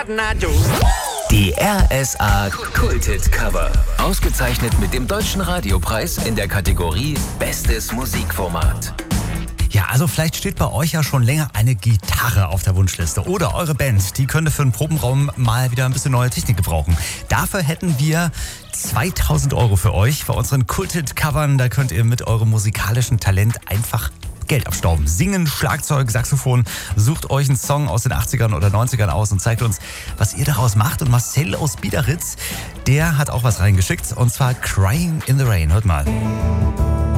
Die RSA Kulthit Cover. Ausgezeichnet mit dem Deutschen Radiopreis in der Kategorie Bestes Musikformat. Ja, also vielleicht steht bei euch ja schon länger eine Gitarre auf der Wunschliste. Oder eure Band, die könnte für einen Probenraum mal wieder ein bisschen neue Technik gebrauchen. Dafür hätten wir 2000 € für euch bei unseren Kulthit-Covern. Da könnt ihr mit eurem musikalischen Talent einfach Geld abstauben. Singen, Schlagzeug, Saxophon. Sucht euch einen Song aus den 80ern oder 90ern aus und zeigt uns, was ihr daraus macht. Und Marcel aus Biederitz, der hat auch was reingeschickt. Und zwar Crying in the Rain. Hört mal.